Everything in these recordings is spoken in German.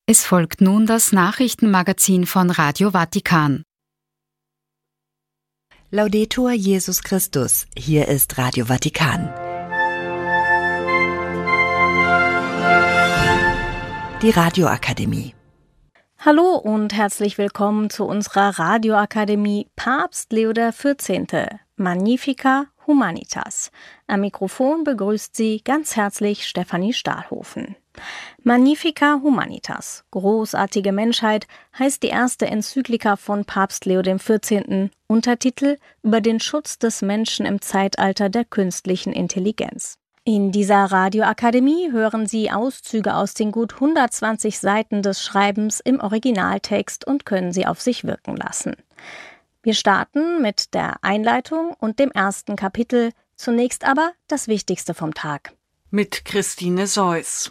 Es folgt nun das Nachrichtenmagazin von Radio Vatikan. Laudetur Jesus Christus, hier ist Radio Vatikan. Die Radioakademie. Hallo und herzlich willkommen zu unserer Radioakademie Papst Leo XIV. Magnifica Humanitas. Am Mikrofon begrüßt Sie ganz herzlich Stefanie Stahlhofen. Magnifica Humanitas, großartige Menschheit, heißt die erste Enzyklika von Papst Leo XIV., Untertitel über den Schutz des Menschen im Zeitalter der künstlichen Intelligenz. In dieser Radioakademie hören Sie Auszüge aus den gut 120 Seiten des Schreibens im Originaltext und können sie auf sich wirken lassen. Wir starten mit der Einleitung und dem ersten Kapitel, zunächst aber das Wichtigste vom Tag. Mit Christine Seuss.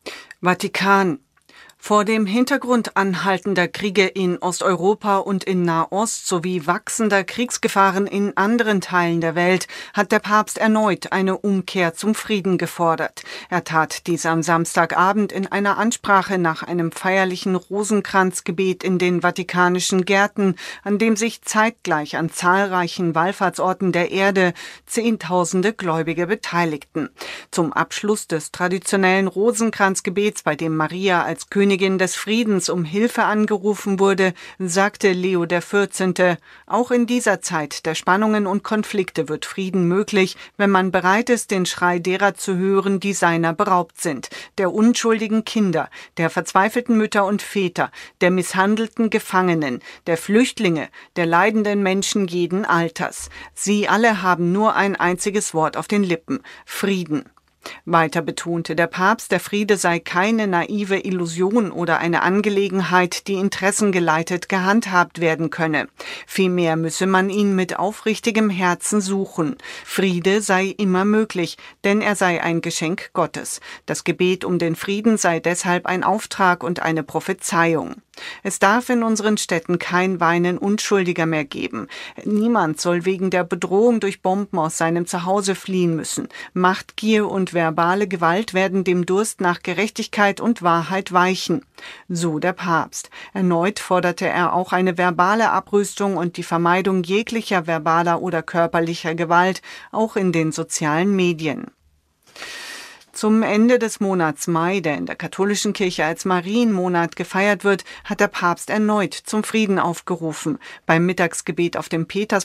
Vatikan. Vor dem Hintergrund anhaltender Kriege in Osteuropa und in Nahost sowie wachsender Kriegsgefahren in anderen Teilen der Welt hat der Papst erneut eine Umkehr zum Frieden gefordert. Er tat dies am Samstagabend in einer Ansprache nach einem feierlichen Rosenkranzgebet in den vatikanischen Gärten, an dem sich zeitgleich an zahlreichen Wallfahrtsorten der Erde Zehntausende Gläubige beteiligten. Zum Abschluss des traditionellen Rosenkranzgebets, bei dem Maria als Königin des Friedens um Hilfe angerufen wurde, sagte Leo XIV., auch in dieser Zeit der Spannungen und Konflikte wird Frieden möglich, wenn man bereit ist, den Schrei derer zu hören, die seiner beraubt sind, der unschuldigen Kinder, der verzweifelten Mütter und Väter, der misshandelten Gefangenen, der Flüchtlinge, der leidenden Menschen jeden Alters. Sie alle haben nur ein einziges Wort auf den Lippen: Frieden. Weiter betonte der Papst, der Friede sei keine naive Illusion oder eine Angelegenheit, die interessengeleitet gehandhabt werden könne. Vielmehr müsse man ihn mit aufrichtigem Herzen suchen. Friede sei immer möglich, denn er sei ein Geschenk Gottes. Das Gebet um den Frieden sei deshalb ein Auftrag und eine Prophezeiung. Es darf in unseren Städten kein Weinen Unschuldiger mehr geben. Niemand soll wegen der Bedrohung durch Bomben aus seinem Zuhause fliehen müssen. Machtgier und verbale Gewalt werden dem Durst nach Gerechtigkeit und Wahrheit weichen. So der Papst. Erneut forderte er auch eine verbale Abrüstung und die Vermeidung jeglicher verbaler oder körperlicher Gewalt, auch in den sozialen Medien. Zum Ende des Monats Mai, der in der katholischen Kirche als Marienmonat gefeiert wird, hat der Papst erneut zum Frieden aufgerufen. Beim Mittagsgebet auf dem